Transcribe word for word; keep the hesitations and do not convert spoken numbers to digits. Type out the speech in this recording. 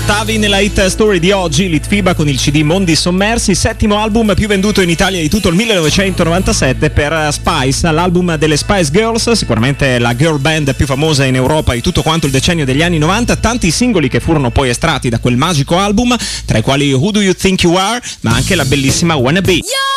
ascoltavi nella hit story di oggi Litfiba con il C D Mondi Sommersi, settimo album più venduto in Italia di tutto il millenovecentonovantasette per Spice, l'album delle Spice Girls, sicuramente la girl band più famosa in Europa di tutto quanto il decennio degli anni novanta. Tanti singoli che furono poi estratti da quel magico album, tra i quali Who Do You Think You Are, ma anche la bellissima Wanna Be.